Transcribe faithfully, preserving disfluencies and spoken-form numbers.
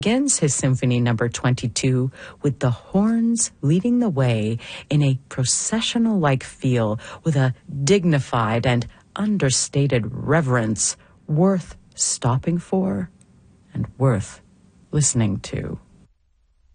begins his Symphony Number twenty-two with the horns leading the way in a processional-like feel with a dignified and understated reverence worth stopping for and worth listening to.